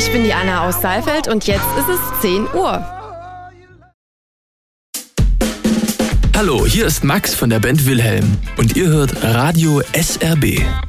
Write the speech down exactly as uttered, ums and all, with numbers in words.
Ich bin die Anna aus Saalfeld und jetzt ist es zehn Uhr. Hallo, hier ist Max von der Band Wilhelm und ihr hört Radio S R B.